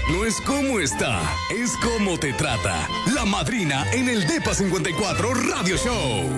no es cómo está, es cómo te trata. La madrina en el Depa 54 Radio Show.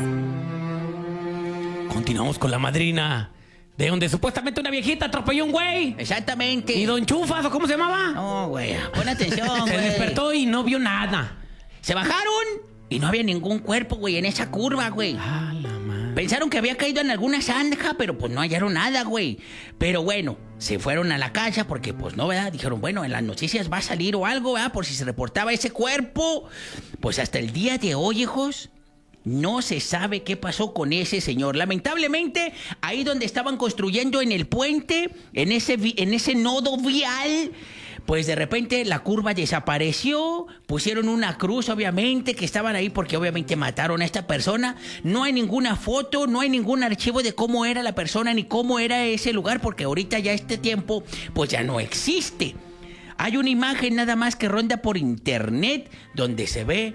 Continuamos con la madrina. De donde supuestamente una viejita atropelló un güey. Exactamente. ¿Y don Chufas o cómo se llamaba? No, güey, pon atención, Se güey. despertó y no vio nada. Se bajaron y no había ningún cuerpo, güey, en esa curva, güey. Ah, la madre. Pensaron que había caído en alguna zanja, pero pues no hallaron nada, güey. Pero bueno, se fueron a la casa porque pues no, ¿verdad? Dijeron, bueno, en las noticias va a salir o algo, ¿verdad? Por si se reportaba ese cuerpo. Pues hasta el día de hoy, hijos, no se sabe qué pasó con ese señor. Lamentablemente, ahí donde estaban construyendo en el puente, en ese nodo vial, pues de repente la curva desapareció, pusieron una cruz obviamente, que estaban ahí porque obviamente mataron a esta persona. No hay ninguna foto, no hay ningún archivo de cómo era la persona ni cómo era ese lugar, porque ahorita ya este tiempo pues ya no existe. Hay una imagen nada más que ronda por internet donde se ve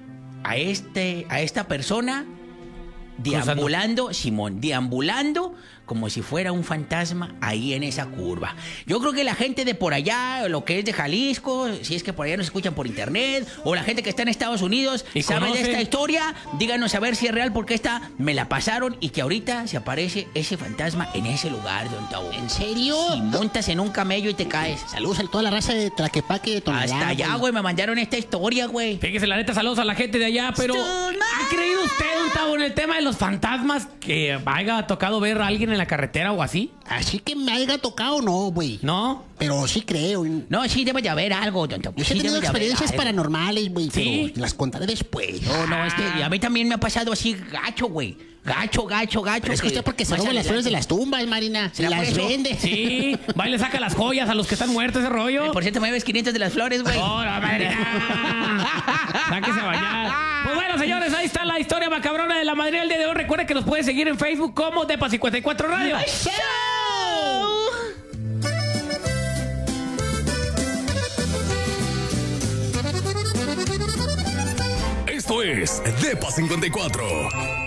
a esta persona deambulando, Simón, deambulando como si fuera un fantasma ahí en esa curva. Yo creo que la gente de por allá, lo que es de Jalisco, si es que por allá nos escuchan por internet, o la gente que está en Estados Unidos, ¿Y sabe conoce? de esta historia, díganos a ver si es real, porque esta me la pasaron y que ahorita se aparece ese fantasma en ese lugar, don Tau. ¿En serio? Si montas en un camello y te caes. Saludos a toda la raza de Tlaquepaque, de Tonalá. Hasta allá, güey, me mandaron esta historia, güey. Fíjese, la neta, saludos a la gente de allá, pero ¿ha creído usted, don Tavo, en el tema de los fantasmas que haya tocado ver a alguien en la carretera o así? Así que me haya tocado, no, güey. ¿No? Pero sí creo. No, sí debe de haber algo, don Tau. Yo sí Sí he tenido debe de haber experiencias algo. paranormales, güey, ¿Sí? pero las contaré después. No, y a mí también me ha pasado así gacho, güey. Gacho. Pero es que usted porque se más roba las flores de adelante. las tumbas, Marina. ¿Será Y por las eso? vende. Sí, va y le saca las joyas a los que están muertos, ese rollo. Por cierto, me debes 500 de las flores, güey. ¡Oh, la madrina! Sáquese a bañar. Pues bueno, señores, ahí está la historia macabrona de la madrina del día de hoy. Recuerden que nos pueden seguir en Facebook como Depa 54 Radio. Esto es Depa 54.